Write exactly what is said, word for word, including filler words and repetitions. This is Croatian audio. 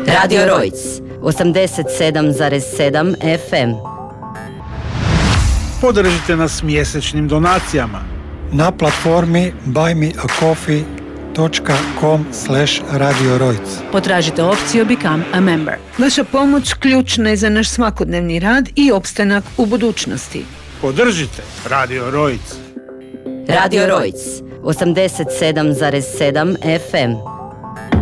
Radio Rojc, osamdeset sedam zarez sedam F M. Podržite nas mjesečnim donacijama na platformi buy me a coffee dot com slash radio rojc. Potražite opciju Become a Member. Vaša pomoć ključna je za naš svakodnevni rad i opstanak u budućnosti. Podržite Radio Rojc. Radio Rojc, osamdeset sedam zarez sedam F M.